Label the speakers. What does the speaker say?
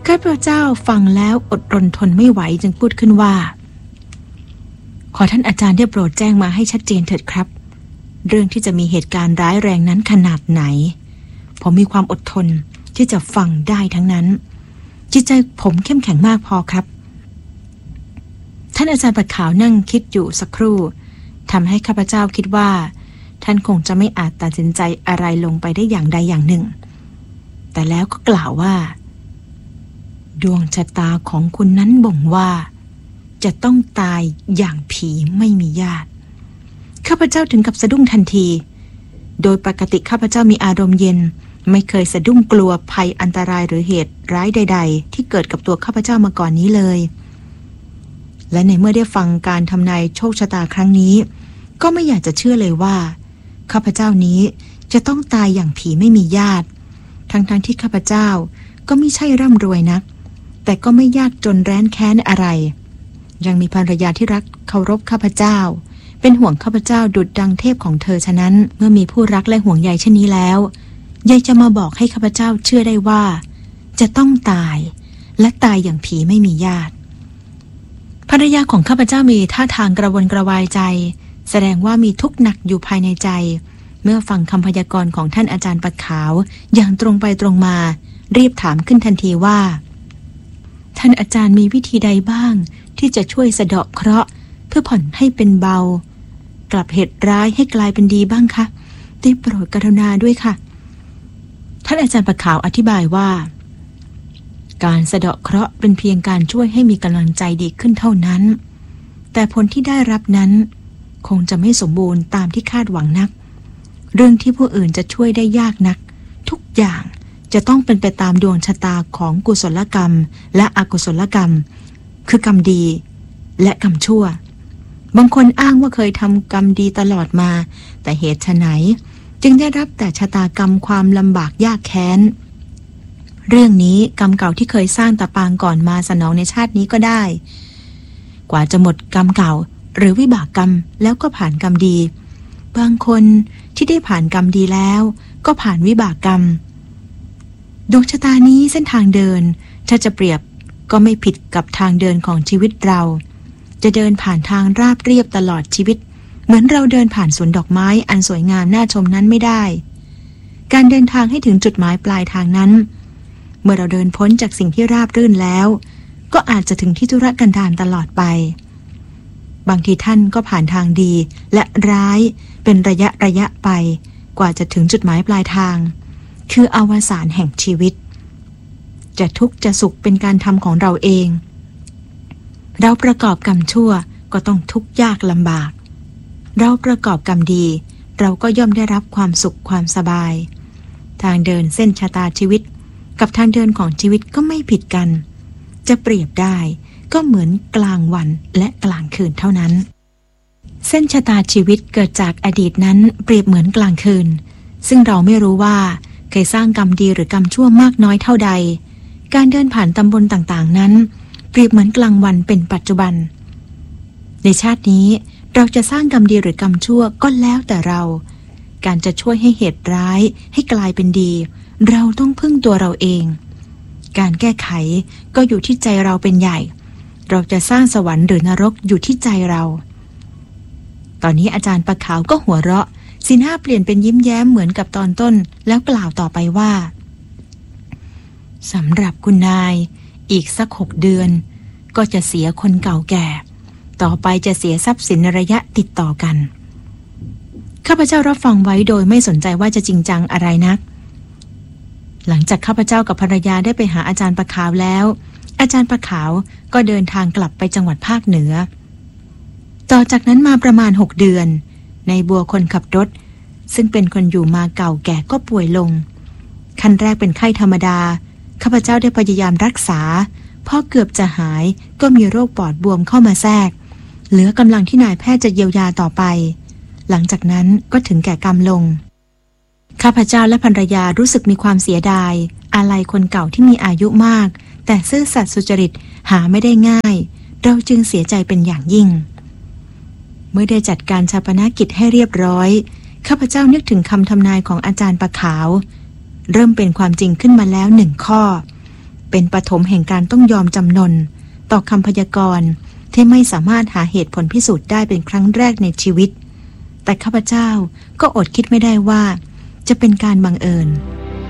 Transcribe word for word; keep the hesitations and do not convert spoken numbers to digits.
Speaker 1: ข้าพเจ้าฟังแล้วอดรนทนไม่ไหวจึงพูดขึ้นว่าขอท่านอาจารย์ได้โปรดแจ้งมาให้ชัดเจนเถิดครับเรื่องที่จะมีเหตุการณ์ร้ายแรงนั้นขนาดไหนผมมีความอดทนที่จะฟังได้ทั้งนั้นจิตใจผมเข้มแข็งมากพอครับท่านอาจารย์ปัดขาวนั่งคิดอยู่สักครู่ทำให้ข้าพเจ้าคิดว่าท่านคงจะไม่อาจตัดสินใจอะไรลงไปได้อย่างใดอย่างหนึ่งแต่แล้วก็กล่าวว่าดวงชะตาของคุณนั้นบ่งว่าจะต้องตายอย่างผีไม่มีญาติข้าพเจ้าถึงกับสะดุ้งทันทีโดยปกติข้าพเจ้ามีอารมณ์เย็นไม่เคยสะดุ้งกลัวภัยอันตรายหรือเหตุร้ายใดๆที่เกิดกับตัวข้าพเจ้ามาก่อนนี้เลยและในเมื่อได้ฟังการทำนายโชคชะตาครั้งนี้ก็ไม่อยากจะเชื่อเลยว่าข้าพเจ้านี้จะต้องตายอย่างผีไม่มีญาติทั้งๆที่ข้าพเจ้าก็ไม่ใช่ร่ำรวยนักแต่ก็ไม่ยากจนแร้นแค้นอะไรยังมีภรรยาที่รักเคารพข้าพเจ้าเป็นห่วงข้าพเจ้าดุจดังเทพของเธอฉะนั้นเมื่อมีผู้รักและห่วงใยเช่นนี้แล้วยายจะมาบอกให้ข้าพเจ้าเชื่อได้ว่าจะต้องตายและตายอย่างผีไม่มีญาติภรรยาของข้าพเจ้ามีท่าทางกระวนกระวายใจแสดงว่ามีทุกข์หนักอยู่ภายในใจเมื่อฟังคำพยากรณ์ของท่านอาจารย์ปัดขาวอย่างตรงไปตรงมารีบถามขึ้นทันทีว่าท่านอาจารย์มีวิธีใดบ้างที่จะช่วยสะเดาะเคราะห์เพื่อผ่อนให้เป็นเบากลับเหตุร้ายให้กลายเป็นดีบ้างคะได้โปรดกรุณาด้วยค่ะท่านอาจารย์ปัดขาวอธิบายว่าการสะเดาะเคราะห์เป็นเพียงการช่วยให้มีกำลังใจดีขึ้นเท่านั้นแต่ผลที่ได้รับนั้นคงจะไม่สมบูรณ์ตามที่คาดหวังนักเรื่องที่ผู้อื่นจะช่วยได้ยากนักทุกอย่างจะต้องเป็นไปตามดวงชะตาของกุศลกรรมและอกุศลกรรมคือกรรมดีและกรรมชั่วบางคนอ้างว่าเคยทำกรรมดีตลอดมาแต่เหตุไฉนจึงได้รับแต่ชะตากรรมความลำบากยากแค้นเรื่องนี้กรรมเก่าที่เคยสร้างตะปางก่อนมาสนองในชาตินี้ก็ได้กว่าจะหมดกรรมเก่าหรือวิบากกรรมแล้วก็ผ่านกรรมดีบางคนที่ได้ผ่านกรรมดีแล้วก็ผ่านวิบากกรรมดวงชะตานี้เส้นทางเดินถ้าจะเปรียบก็ไม่ผิดกับทางเดินของชีวิตเราจะเดินผ่านทางราบเรียบตลอดชีวิตเหมือนเราเดินผ่านสวนดอกไม้อันสวยงามน่าชมนั้นไม่ได้การเดินทางให้ถึงจุดหมายปลายทางนั้นเมื่อเราเดินพ้นจากสิ่งที่ราบรื่นแล้วก็อาจจะถึงที่ทุรกันดารตลอดไปบางทีท่านก็ผ่านทางดีและร้ายเป็นระยะระยะไปกว่าจะถึงจุดหมายปลายทางคืออวสานแห่งชีวิตจะทุกข์จะสุขเป็นการทำของเราเองเราประกอบกรรมชั่วก็ต้องทุกข์ยากลำบากเราประกอบกรรมดีเราก็ย่อมได้รับความสุขความสบายทางเดินเส้นชะตาชีวิตกับทางเดินของชีวิตก็ไม่ผิดกันจะเปรียบได้ก็เหมือนกลางวันและกลางคืนเท่านั้นเส้นชะตาชีวิตเกิดจากอดีตนั้นเปรียบเหมือนกลางคืนซึ่งเราไม่รู้ว่าเคยสร้างกรรมดีหรือกรรมชั่วมากน้อยเท่าใดการเดินผ่านตำบลต่างๆนั้นเปรียบเหมือนกลางวันเป็นปัจจุบันในชาตินี้เราจะสร้างกรรมดีหรือกรรมชั่วก็แล้วแต่เราการจะช่วยให้เหตุร้ายให้กลายเป็นดีเราต้องพึ่งตัวเราเองการแก้ไขก็อยู่ที่ใจเราเป็นใหญ่เราจะสร้างสวรรค์หรือนรกอยู่ที่ใจเราตอนนี้อาจารย์ประขาวก็หัวเราะสีหน้าเปลี่ยนเป็นยิ้มแย้มเหมือนกับตอนต้นแล้วกล่าวต่อไปว่าสำหรับคุณนายอีกสักหกเดือนก็จะเสียคนเก่าแก่ต่อไปจะเสียทรัพย์สินในระยะติดต่อกันข้าพเจ้ารับฟังไว้โดยไม่สนใจว่าจะจริงจังอะไรนักหลังจากข้าพเจ้ากับภรรยาได้ไปหาอาจารย์ประขาวแล้วอาจารย์ประขาวก็เดินทางกลับไปจังหวัดภาคเหนือต่อจากนั้นมาประมาณหกเดือนในบัวคนขับรถซึ่งเป็นคนอยู่มาเก่าแก่ก็ป่วยลงขั้นแรกเป็นไข้ธรรมดาข้าพเจ้าได้พยายามรักษาพอเกือบจะหายก็มีโรคปอดบวมเข้ามาแทรกเหลือกำลังที่นายแพทย์จะเยียวยาต่อไปหลังจากนั้นก็ถึงแก่กรรมลงข้าพเจ้าและภรรยารู้สึกมีความเสียดายอาลัยคนเก่าที่มีอายุมากแต่ซื่อสัตย์สุจริตหาไม่ได้ง่ายเราจึงเสียใจเป็นอย่างยิ่งเมื่อได้จัดการฌาปนกิจให้เรียบร้อยข้าพเจ้านึกถึงคำทำนายของอาจารย์ประขาวเริ่มเป็นความจริงขึ้นมาแล้วหนึ่งข้อเป็นปฐมแห่งการต้องยอมจำนนต่อคำพยากรณ์ที่ไม่สามารถหาเหตุผลพิสูจน์ได้เป็นครั้งแรกในชีวิตแต่ข้าพเจ้าก็อดคิดไม่ได้ว่าจะเป็นการบังเอิญ